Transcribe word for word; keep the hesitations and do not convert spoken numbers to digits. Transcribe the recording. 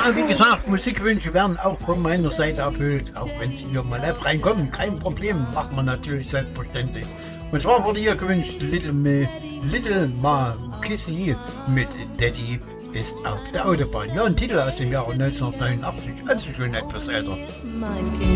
Ja, wie gesagt, Musikwünsche werden auch von meiner Seite erfüllt. Auch wenn Sie hier mal live reinkommen, kein Problem, macht man natürlich selbstverständlich. Und zwar wurde hier gewünscht Little, Me, Little Ma Kissy mit Daddy ist auf der Autobahn. Ja, ein Titel aus dem Jahre neunzehnhundertneunundachtzig, also schon etwas älter. Mein Kind.